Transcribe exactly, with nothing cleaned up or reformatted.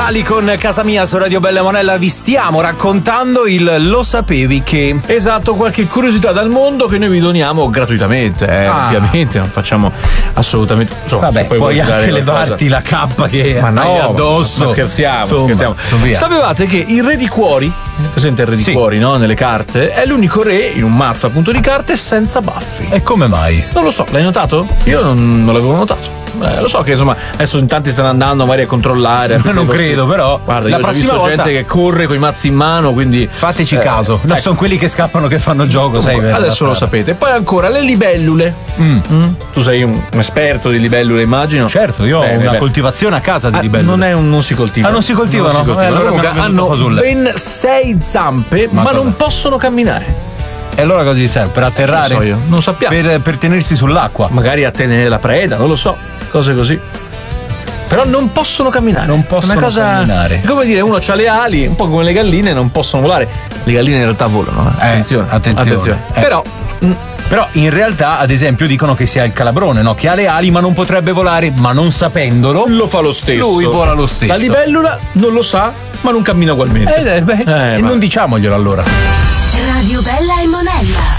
Ali con Casa Mia su Radio Bella e Monella. Vi stiamo raccontando il Lo sapevi che. Esatto, qualche curiosità dal mondo che noi vi doniamo gratuitamente, eh, ah. ovviamente non facciamo assolutamente. Insomma, vabbè, puoi anche levarti la cappa che ma hai no, addosso. Ma scherziamo, Insomma, scherziamo. Via. Sapevate che il re di cuori, presente il re di sì. cuori, no? Nelle carte, è l'unico re in un mazzo appunto di carte senza baffi. E come mai? Non lo so, l'hai notato? Io non, non l'avevo notato. Eh, lo so che insomma adesso in tanti stanno andando magari a controllare. Ma non credo, sti... però. Guarda, la io ho visto volta... gente che corre con i mazzi in mano, quindi fateci eh, caso. No, ecco. Sono quelli che scappano che fanno gioco, sai, adesso lo sapete. Poi ancora le libellule. Mm. Mm. Tu sei un, un esperto di libellule, immagino. Certo, io bene, ho una bene. coltivazione a casa di ah, libellule. Non è un non si coltiva. Ah, non si coltivano? Non si coltivano. Eh, allora hanno ben sei zampe, ma, ma non possono camminare. E allora cosa gli serve? Per atterrare? Non so io, non sappiamo. Per, per tenersi sull'acqua. Magari a tenere la preda, non lo so. Cose così. Però non possono camminare. Non possono una cosa, camminare. È come dire, uno ha le ali, un po' come le galline, non possono volare. Le galline in realtà volano. Eh. Attenzione. Eh, attenzione. attenzione. Eh. Però. Mh. Però in realtà, ad esempio, dicono che sia il calabrone, no? Che ha le ali ma non potrebbe volare, ma non sapendolo. Lo fa lo stesso. Lui vola lo stesso. La libellula non lo sa, ma non cammina ugualmente. Eh, beh, eh, e non diciamoglielo allora. Radio Bella e Monella.